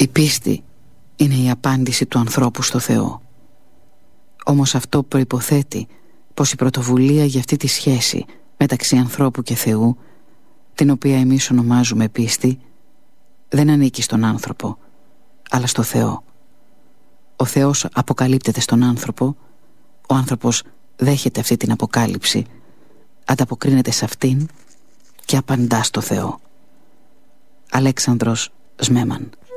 Η πίστη είναι η απάντηση του ανθρώπου στο Θεό. Όμως αυτό προϋποθέτει πως η πρωτοβουλία για αυτή τη σχέση μεταξύ ανθρώπου και Θεού, την οποία εμείς ονομάζουμε πίστη, δεν ανήκει στον άνθρωπο, αλλά στο Θεό. Ο Θεός αποκαλύπτεται στον άνθρωπο, ο άνθρωπος δέχεται αυτή την αποκάλυψη, ανταποκρίνεται σε αυτήν και απαντά στο Θεό. Αλέξανδρος Σμέμαν.